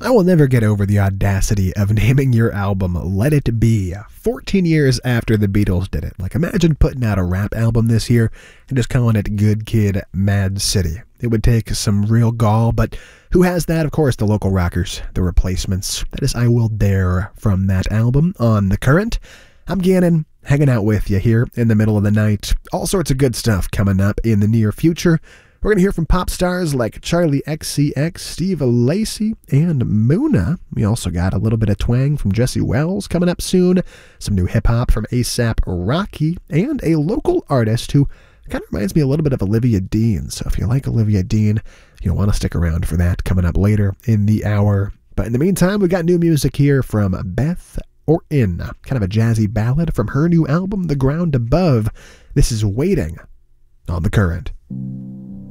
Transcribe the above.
I will never get over the audacity of naming your album Let It Be 14 years after the Beatles did it. Like, imagine putting out a rap album this year and just calling it Good Kid, Mad City. It would take some real gall, but who has that? Of course, the local rockers, the Replacements. That is I Will Dare from that album on The Current. I'm Gannon, hanging out with you here in the middle of the night. All sorts of good stuff coming up in the near future. We're going to hear from pop stars like Charlie XCX, Steve Lacy, and Muna. We also got a little bit of twang from Jesse Wells coming up soon, some new hip-hop from A$AP Rocky, and a local artist who kind of reminds me a little bit of Olivia Dean. So if you like Olivia Dean, you'll want to stick around for that coming up later in the hour. But in the meantime, we got new music here from Beth Orton, kind of a jazzy ballad from her new album, The Ground Above. This is Waiting on The Current.